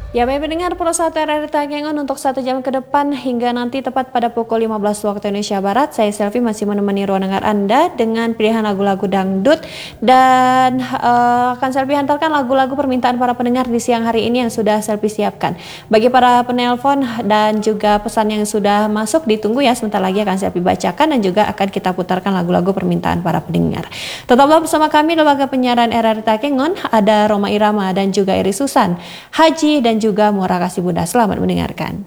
Ya, baik pendengar Pulau 1 RRI Takengon untuk 1 jam ke depan hingga nanti tepat pada pukul 15 waktu Indonesia Barat. Saya Selvi masih menemani ruang dengar Anda dengan pilihan lagu-lagu dangdut dan akan Selvi hantarkan lagu-lagu permintaan para pendengar di siang hari ini yang sudah Selvi siapkan. Bagi para penelpon dan juga pesan yang sudah masuk ditunggu ya, sebentar lagi akan Selvi bacakan dan juga akan kita putarkan lagu-lagu permintaan para pendengar. Tetaplah bersama kami lembaga penyiaran RRI Takengon, ada Roma Irama dan juga Eri Susan, Haji dan juga Muara Kasih Bunda. Selamat mendengarkan.